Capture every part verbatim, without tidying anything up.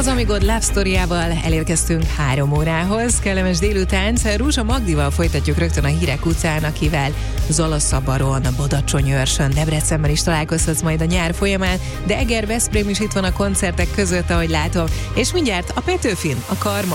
Az Amigod Love Story-ával elérkeztünk három órához. Kellemes délután. Rúzsa Magdival folytatjuk rögtön a hírek után, akivel Zalaszabaron, Badacsony-Őrsön, Debrecenben is találkozhatsz majd a nyár folyamán, de Eger, Veszprém is itt van a koncertek között, ahogy látom. És mindjárt a Petőfin, a Karma.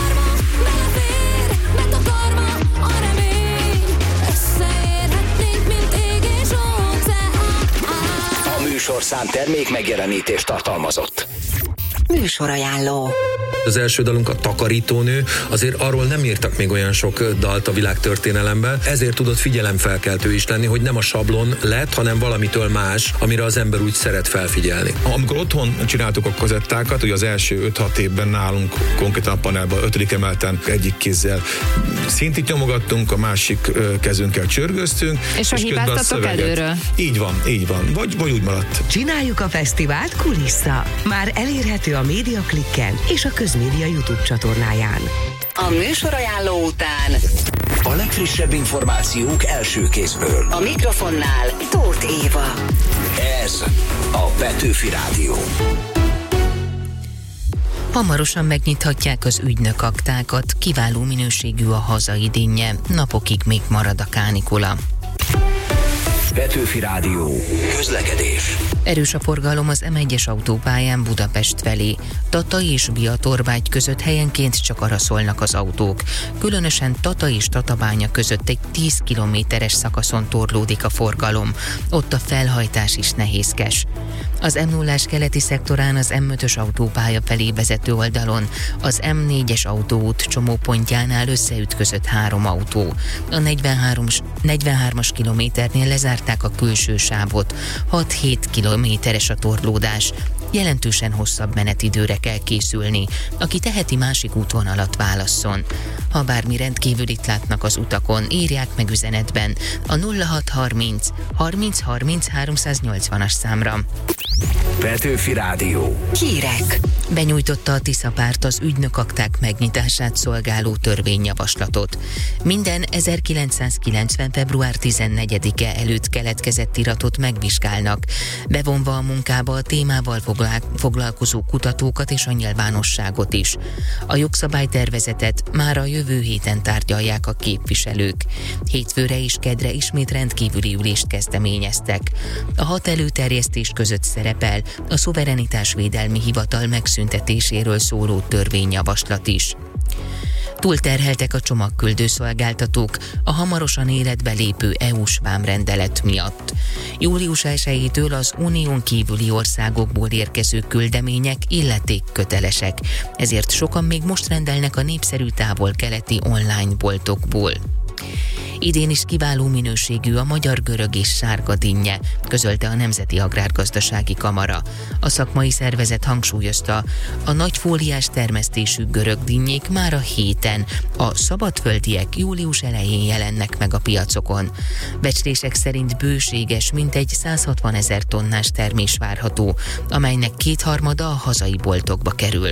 A műsorszám termék megjelenítést tartalmazott. Műsorajánló. Az első dalunk, a Takarítónő, azért arról nem írtak még olyan sok dalt a világtörténelemben, ezért tudott figyelemfelkeltő is lenni, hogy nem a sablon lett, hanem valamitől más, amire az ember úgy szeret felfigyelni. Amikor otthon csináltuk a kazettákat, ugye az első öt-hat évben nálunk konkrétan a panelban ötödik emelten egyik kézzel szintit nyomogattunk, a másik kezünkkel csörgöztünk. És, és a hibáztatok előről? Így van, így van. Vagy, vagy úgy maradt. Csináljuk a fesztivált kulissza. Már elérhető a Média Klikken és a Közmédia YouTube csatornáján. A műsorajánló után a legfrissebb információk első kézből. A mikrofonnál Tóth Éva. Ez a Petőfi Rádió. Hamarosan megnyithatják az ügynökaktákat, kiváló minőségű a hazai dinnye, napokig még marad a kánikula. Petőfi Rádió. Közlekedés. Erős a forgalom az em egyes autópályán Budapest felé. Tata és Biatorbágy között helyenként csak arra szólnak az autók. Különösen Tata és Tatabánya között egy tíz kilométeres szakaszon torlódik a forgalom. Ott a felhajtás is nehézkes. Az em nullás keleti szektorán az em ötös autópálya felé vezető oldalon az em négyes autóút csomópontjánál összeütközött három autó. A negyvenhármas kilométernél lezárták a külső sávot. hat-hét kilométeres a torlódás. Jelentősen hosszabb menetidőre kell készülni. Aki teheti, másik útvonalat válasszon. Ha bármi rendkívülit látnak az utakon, írják meg üzenetben a nulla hat harminc harminc harminc háromszáznyolcvanas számra. Petőfi Rádió. Hírek. Benyújtotta a Tisza párt az ügynökakták megnyitását szolgáló törvényjavaslatot. Minden ezerkilencszázkilencven. február tizennegyedike előtt keletkezett iratot megvizsgálnak, bevonva a munkába a témával foglalkozó kutatókat és a nyilvánosságot is. A jogszabálytervezetet már a jövő héten tárgyalják a képviselők. Hétfőre és kedre ismét rendkívüli ülést kezdeményeztek. A hat előterjesztés között szerepel a szuverenitásvédelmi hivatal megszüntetéséről szóló törvényjavaslat is. Túlterheltek a csomagküldő szolgáltatók a hamarosan életbe lépő é u-s vámrendelet miatt. július elsejétől az unión kívüli országokból érkező küldemények illetékkötelesek, ezért sokan még most rendelnek a népszerű távol-keleti online boltokból. Idén is kiváló minőségű a magyar görög és sárga dinnye, közölte a Nemzeti Agrárgazdasági Kamara. A szakmai szervezet hangsúlyozta, a nagyfóliás termesztésű görög dinnyék már a héten, a szabadföldiek július elején jelennek meg a piacokon. Becslések szerint bőséges, mintegy százhatvan ezer tonnás termés várható, amelynek kétharmada a hazai boltokba kerül.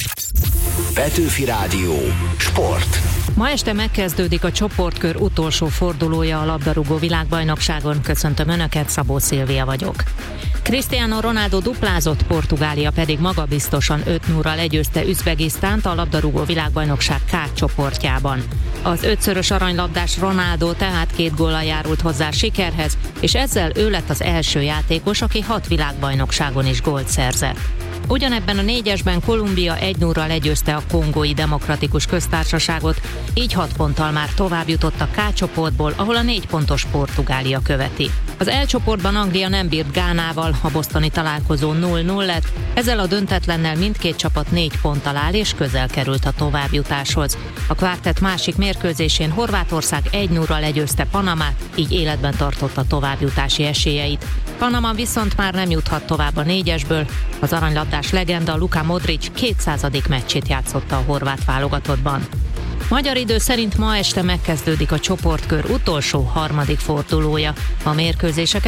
Petőfi Rádió. Sport. Ma este megkezdődik a csoportkör utolsó fordulója a labdarúgó világbajnokságon. Köszöntöm Önöket, Szabó Szilvia vagyok. Cristiano Ronaldo duplázott, Portugália pedig magabiztosan öt nullra legyőzte Üzbegisztánt a labdarúgó világbajnokság K csoportjában. Az ötszörös aranylabdás Ronaldo tehát két góllal járult hozzá a sikerhez, és ezzel ő lett az első játékos, aki hat világbajnokságon is gólt szerzett. Ugyanebben a négyesben Kolumbia egy nullra legyőzte a Kongói Demokratikus Köztársaságot, így hat ponttal már tovább jutott a K csoportból, ahol a négy pontos Portugália követi. Az L csoportban Anglia nem bírt Gánával, a bostoni találkozó nulla nulla lett, ezzel a döntetlennel mindkét csapat négy ponttal áll és közel került a továbbjutáshoz. A kvártett másik mérkőzésén Horvátország egy nullra legyőzte Panamát, így életben tartotta továbbjutási esélyeit. Panama viszont már nem juthat tovább a négyesből, az aranylabdás legenda Luka Modric kétszázadik meccsét játszotta a horvát válogatottban. Magyar idő szerint ma este megkezdődik a csoportkör utolsó harmadik fordulója. A mérkőzéseket